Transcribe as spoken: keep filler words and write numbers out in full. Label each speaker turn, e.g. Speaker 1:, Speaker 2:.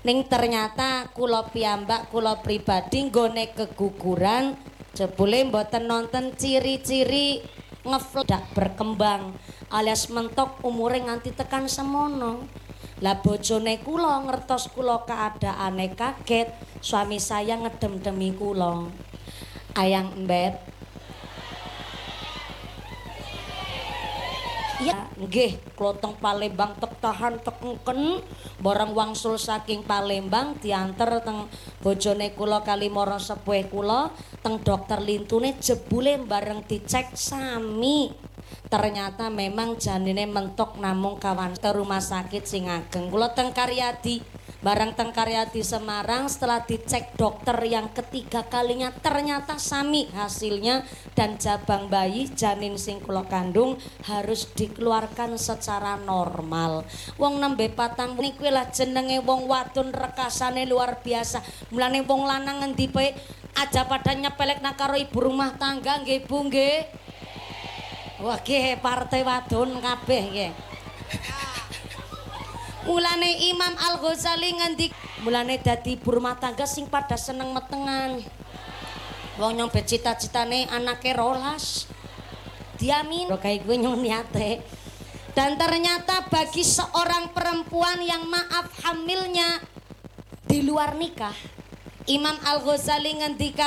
Speaker 1: ning ternyata kula piyambak kula pribadi nggone keguguran jebule mboten nonton ciri-ciri ngefledak berkembang alias mentok umure nganti tekan semono. Lah bojone kula ngertos kula keadaane kaget, suami saya ngedem-demi kula. Ayang embet. Ya, nggih, kula teng Palembang tek tahan tekengken, bareng wangsul saking Palembang dianter teng bojone kula kali mara sepuh kula teng dokter lintune jebule bareng dicek sami. Ternyata memang janine mentok namung kawan ke rumah sakit sing ageng. Kula teng Karyadi, bareng teng Karyadi Semarang setelah dicek dokter yang ketiga kalinya ternyata sami hasilnya dan jabang bayi janin sing kula kandung harus dikeluarkan secara normal. Wong nembe patang niku lah jenenge wong wadon rekasane luar biasa. Mulane wong lanang ngendi bae aja pada nyepelekna karo ibu rumah tangga nggih Bu nggih. Wah nggih partai wadon kabeh nggih. Mulane Imam Al-Ghazali ngendik mulane dadi ibu rumah tangga sing pada seneng metengan. Wong nyombe cita-citane anake rolas. Diamin kayak gue nyong niate. Dan ternyata bagi seorang perempuan yang maaf hamilnya di luar nikah, Imam Al-Ghazali ngendika